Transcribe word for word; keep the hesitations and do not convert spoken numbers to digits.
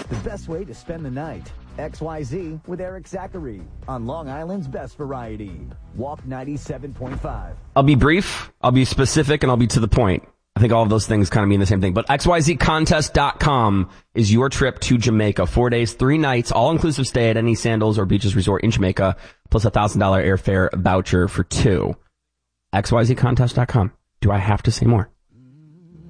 The best way to spend the night. X Y Z with Eric Zachary on Long Island's best variety. Walk ninety-seven point five. I'll be brief, I'll be specific, and I'll be to the point. I think all of those things kind of mean the same thing. But X Y Z contest dot com is your trip to Jamaica. Four days, three nights, all-inclusive stay at any Sandals or Beaches Resort in Jamaica, plus a one thousand dollars airfare voucher for two. X Y Z contest dot com. Do I have to say more?